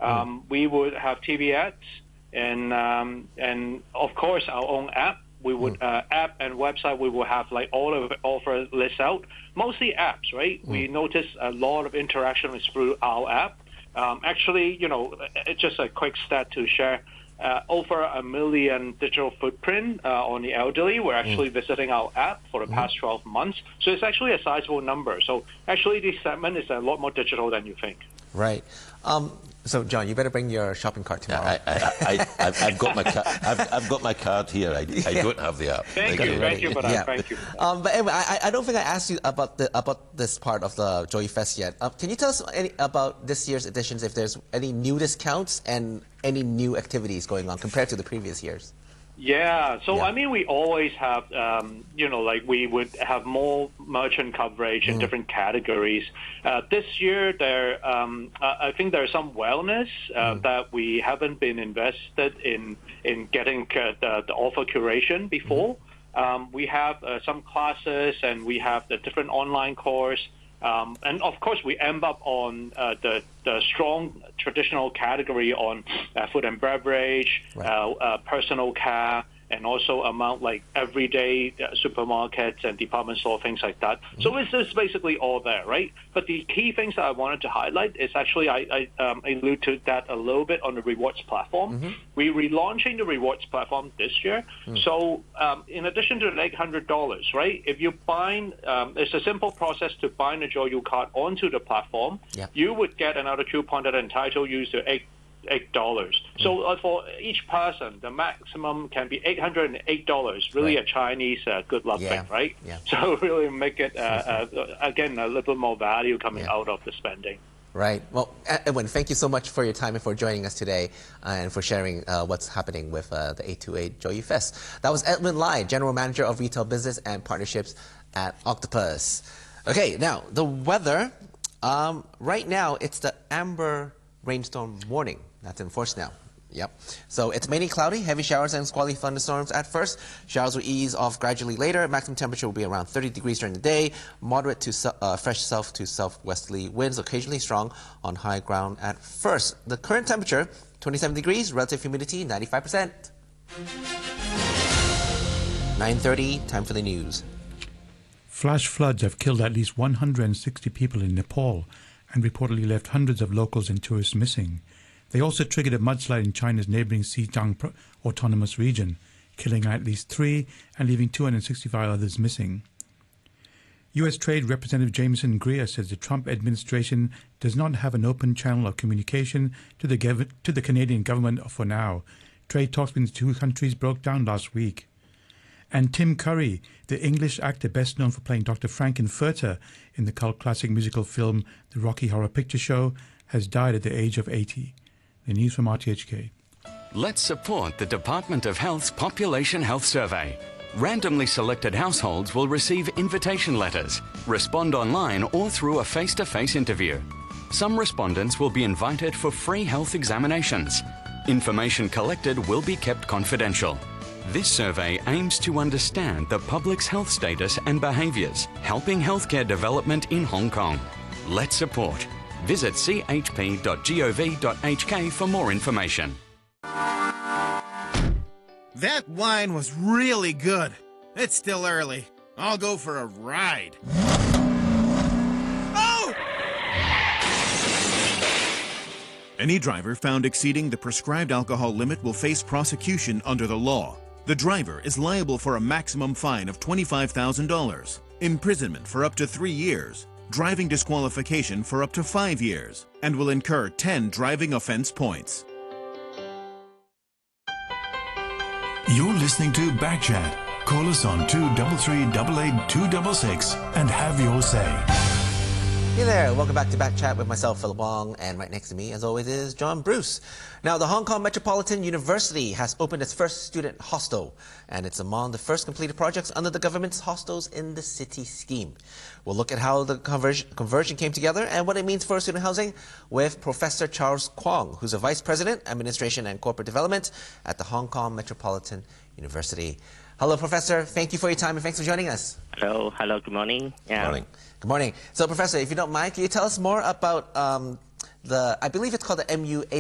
We would have TV ads and of course our own app. We would app and website. We will have like all of offer lists out. Mostly apps, right? We notice a lot of interaction is through our app. Actually, it's just a quick stat to share. Over 1 million digital footprint on the elderly were actually visiting our app for the past 12 months. So it's actually a sizable number. So actually, this segment is a lot more digital than you think. Right. So, John, you better bring your shopping cart tomorrow. I've got my card here. I don't have the app. Thank you for that. Yeah. Thank you. But anyway, I don't think I asked you about this part of the Joey Fest yet. Can you tell us about this year's editions, if there's any new discounts and any new activities going on compared to the previous years? Yeah, so I mean, we always have, like we would have more merchant coverage in different categories. This year, I think there's some wellness that we haven't been invested in getting the offer curation before. We have some classes and we have the different online course. And of course, we end up on the strong traditional category on food and beverage, personal care, and also amount like everyday supermarkets and department store, things like that. So it's basically all there, right? But the key things that I wanted to highlight is actually I allude to that a little bit on the rewards platform. We're relaunching the rewards platform this year. So in addition to the $800, right? If you bind, it's a simple process to bind the JoyU card onto the platform. You would get another coupon that entitle you to $8. So for each person, the maximum can be $808. Really a Chinese good luck thing, right? So really make it, again, a little more value coming out of the spending. Right. Well, Edwin, thank you so much for your time and for joining us today and for sharing what's happening with the 828 JoyU Fest. That was Edwin Lai, General Manager of Retail Business and Partnerships at Octopus. Okay, now, the weather. Right now, it's the amber rainstorm warning. That's in force now. Yep. So it's mainly cloudy, heavy showers and squally thunderstorms at first. Showers will ease off gradually later. Maximum temperature will be around 30 degrees during the day. Moderate to fresh south to southwesterly winds, occasionally strong on high ground at first. The current temperature, 27 degrees, relative humidity, 95%. 9:30, time for the news. Flash floods have killed at least 160 people in Nepal and reportedly left hundreds of locals and tourists missing. They also triggered a mudslide in China's neighboring Xinjiang Autonomous Region, killing at least 3 and leaving 265 others missing. U.S. Trade Representative Jameson Greer says the Trump administration does not have an open channel of communication to the Canadian government for now. Trade talks between the two countries broke down last week. And Tim Curry, the English actor best known for playing Dr. Frankenfurter in the cult classic musical film The Rocky Horror Picture Show, has died at the age of 80. The news from RTHK. Let's support the Department of Health's Population Health Survey. Randomly selected households will receive invitation letters, respond online or through a face-to-face interview. Some respondents will be invited for free health examinations. Information collected will be kept confidential. This survey aims to understand the public's health status and behaviours, helping healthcare development in Hong Kong. Let's support. Visit chp.gov.hk for more information. That wine was really good. It's still early. I'll go for a ride. Oh! Any driver found exceeding the prescribed alcohol limit will face prosecution under the law. The driver is liable for a maximum fine of $25,000, imprisonment for up to 3 years, driving disqualification for up to 5 years, and will incur 10 driving offense points. You're listening to Backchat. Call us on 233-88-266 and have your say. Hey there, welcome back to Backchat with myself, Philip Wong, and right next to me, as always, is John Bruce. Now, the Hong Kong Metropolitan University has opened its first student hostel, and it's among the first completed projects under the government's Hostels in the City scheme. We'll look at how the conversion came together and what it means for student housing with Professor Charles Kwong, who's a Vice President, Administration and Corporate Development at the Hong Kong Metropolitan University. Hello, Professor. Thank you for your time and thanks for joining us. Hello. Good morning. Good morning. Good morning. So, Professor, if you don't mind, can you tell us more about I believe it's called the MU